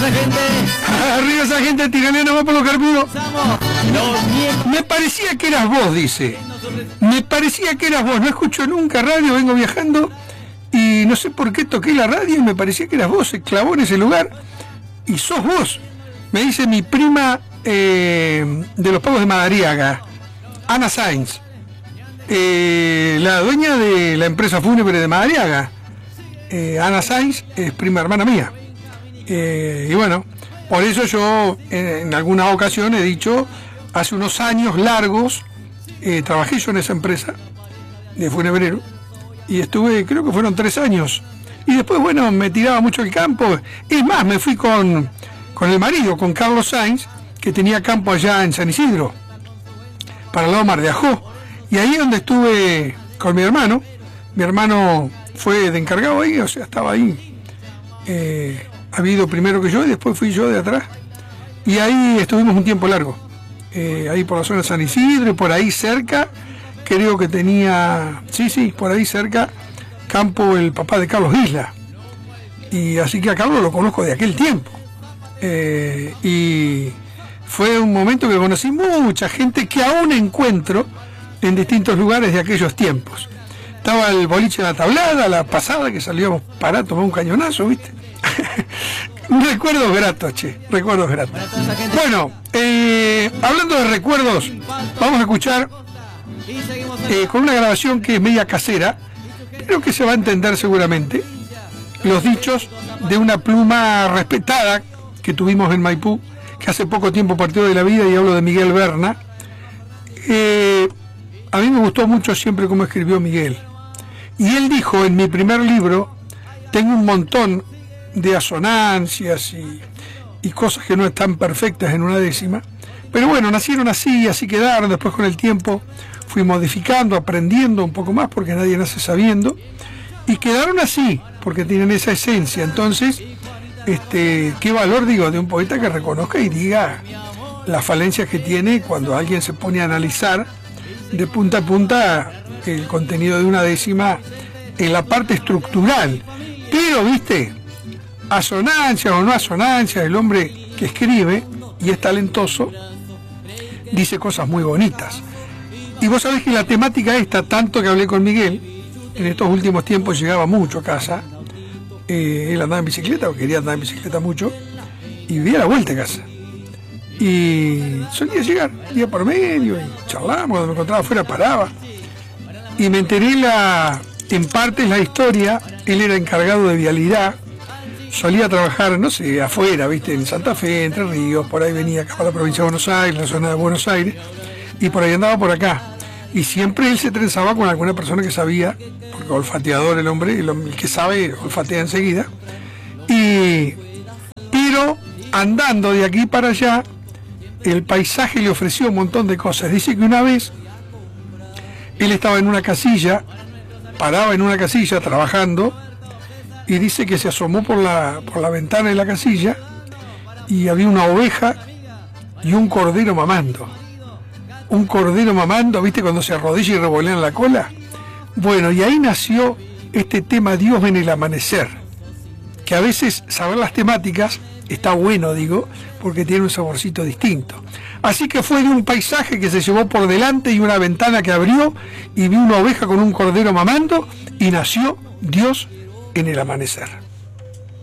esa gente. Arriba esa gente, tiranía no va por los carburos. Me parecía que eras vos, dice. Me parecía que eras vos. No escucho nunca radio, vengo viajando y no sé por qué toqué la radio y me parecía que eras vos. Se clavó en ese lugar y sos vos. Me dice mi prima de los Pagos de Madariaga, Ana Sainz, la dueña de la empresa fúnebre de Madariaga. Ana Sainz es prima hermana mía. Y bueno, por eso yo en alguna ocasión he dicho, hace unos años largos, trabajé yo en esa empresa de funebrero y estuve, creo que fueron 3 años. Y después, bueno, me tiraba mucho el campo. Es más, me fui con el marido, con Carlos Sainz, que tenía campo allá en San Isidro, para el lado Mar de Ajó. Y ahí donde estuve con mi hermano fue de encargado ahí, o sea, estaba ahí. Había ido primero que yo y después fui yo de atrás. Y ahí estuvimos un tiempo largo. Ahí por la zona de San Isidro y por ahí cerca, creo que tenía, sí, por ahí cerca, campo el papá de Carlos Isla. Y así que a Carlos lo conozco de aquel tiempo. Y fue un momento que conocí mucha gente que aún encuentro en distintos lugares de aquellos tiempos. Estaba el boliche de la Tablada, la pasada, que salíamos para tomar un cañonazo, ¿viste? Recuerdos gratos, che, recuerdos gratos. Bueno, hablando de recuerdos, vamos a escuchar con una grabación que es media casera, pero que se va a entender seguramente, los dichos de una pluma respetada que tuvimos en Maipú, que hace poco tiempo partió de la vida, y hablo de Miguel Berna. A mí me gustó mucho siempre cómo escribió Miguel. Y él dijo, en mi primer libro, tengo un montón de asonancias y cosas que no están perfectas en una décima, pero bueno, nacieron así, así quedaron. Después con el tiempo fui modificando, aprendiendo un poco más, porque nadie nace sabiendo, y quedaron así, porque tienen esa esencia. Entonces, qué valor, digo, de un poeta que reconozca y diga las falencias que tiene cuando alguien se pone a analizar de punta a punta el contenido de una décima en la parte estructural. Pero, viste, asonancias o no asonancias, el hombre que escribe y es talentoso dice cosas muy bonitas. Y vos sabés que la temática esta, tanto que hablé con Miguel, en estos últimos tiempos llegaba mucho a casa. Él andaba en bicicleta, o quería andar en bicicleta mucho, y vivía a la vuelta de casa. Y solía llegar día por medio, y charlábamos, cuando me encontraba afuera paraba. Y me enteré en parte la historia. Él era encargado de vialidad, solía trabajar, no sé, afuera, viste, en Santa Fe, Entre Ríos, por ahí venía acá para la provincia de Buenos Aires, la zona de Buenos Aires, y por ahí andaba por acá. Y siempre él se trenzaba con alguna persona que sabía, porque olfateador el hombre, el que sabe olfatea enseguida. Pero andando de aquí para allá, el paisaje le ofreció un montón de cosas. Dice que una vez él estaba en una casilla, paraba en una casilla trabajando, y dice que se asomó por la ventana de la casilla y había una oveja y un cordero mamando. Un cordero mamando, ¿viste? Cuando se arrodilla y revolean la cola. Bueno, y ahí nació este tema Dios en el amanecer, que a veces saber las temáticas está bueno, digo, porque tiene un saborcito distinto. Así que fue de un paisaje que se llevó por delante y una ventana que abrió y vi una oveja con un cordero mamando, y nació Dios en el amanecer.